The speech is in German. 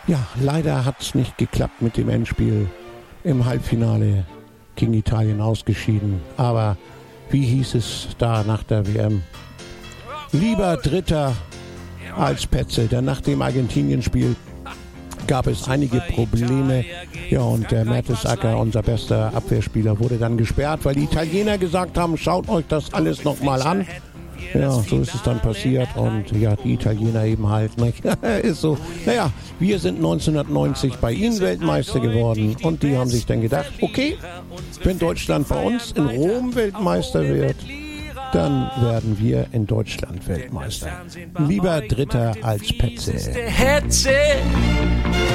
Ja, leider hat es nicht geklappt mit dem Endspiel. Im Halbfinale gegen Italien ausgeschieden. Aber wie hieß es da nach der WM? Lieber Dritter als Petzel, denn nach dem Argentinien-Spiel gab es einige Probleme. Ja, und der Mertesacker, unser bester Abwehrspieler, wurde dann gesperrt, weil die Italiener gesagt haben, schaut euch das alles nochmal an. Ja, so ist es dann passiert und ja, die Italiener eben halt, nicht? Ist so. Naja, wir sind 1990 bei ihnen Weltmeister geworden und die haben sich dann gedacht, okay, wenn Deutschland bei uns in Rom Weltmeister wird, dann werden wir in Deutschland Weltmeister. Lieber Dritter als Petze.